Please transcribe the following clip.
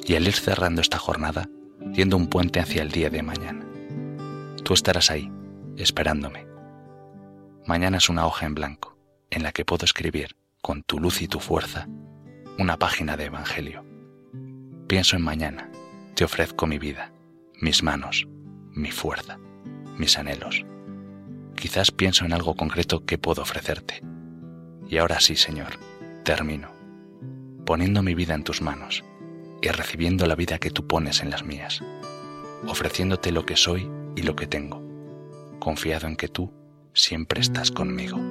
y al ir cerrando esta jornada, tiendo un puente hacia el día de mañana. Tú estarás ahí, esperándome. Mañana es una hoja en blanco, en la que puedo escribir, con tu luz y tu fuerza, una página de evangelio. Pienso en mañana, te ofrezco mi vida, mis manos, mi fuerza, mis anhelos. Quizás pienso en algo concreto que puedo ofrecerte. Y ahora sí, Señor, termino, poniendo mi vida en tus manos y recibiendo la vida que tú pones en las mías, ofreciéndote lo que soy y lo que tengo, confiado en que tú siempre estás conmigo.